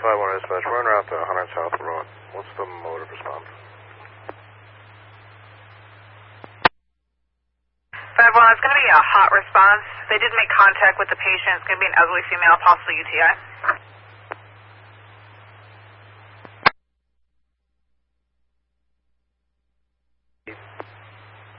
5-1 dispatch. We're en route to 100 South Road. What's the mode of response? 5-1, it's going to be a hot response. They did make contact with the patient. It's going to be an elderly female, possibly UTI.